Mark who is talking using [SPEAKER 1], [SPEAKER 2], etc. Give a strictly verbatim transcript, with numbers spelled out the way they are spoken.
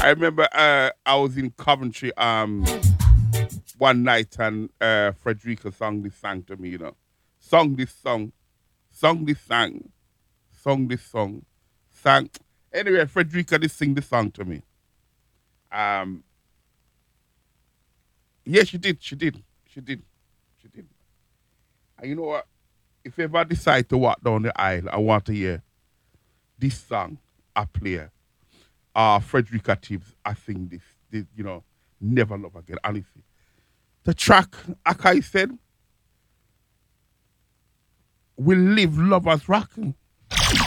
[SPEAKER 1] I remember uh, I was in Coventry um one night and uh, Frederica sung this song to me, you know. Sung this song, sung this song, sung this song, sang. Anyway, Frederica did sing this song to me. Um, yeah, she did, she did, she did, she did. And you know what? If you ever decide to walk down the aisle, I want to hear this song I play. Uh, Frederica Tibbs, I sing this, this, you know, Never Love Again, honestly. The track, like I said, will live lovers rocking.